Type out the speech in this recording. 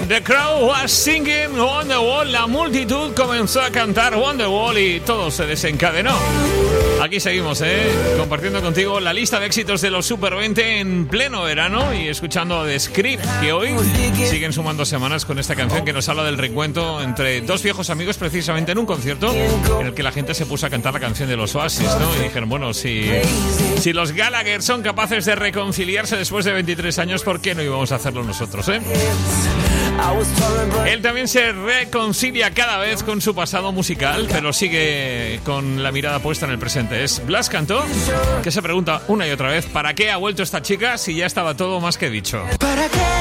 The crowd was singing Wonderwall. La multitud comenzó a cantar Wonderwall y todo se desencadenó. Aquí seguimos, compartiendo contigo la lista de éxitos de los Super 20 en pleno verano y escuchando The Script, que hoy siguen sumando semanas con esta canción que nos habla del reencuentro entre dos viejos amigos, precisamente en un concierto en el que la gente se puso a cantar la canción de los Oasis, ¿no? Y dijeron, bueno, si los Gallagher son capaces de reconciliarse después de 23 años, ¿por qué no íbamos a hacerlo nosotros, Él también se reconcilia cada vez con su pasado musical, pero sigue con la mirada puesta en el presente. Es Blas Cantó, que se pregunta una y otra vez, ¿para qué ha vuelto esta chica si ya estaba todo más que dicho?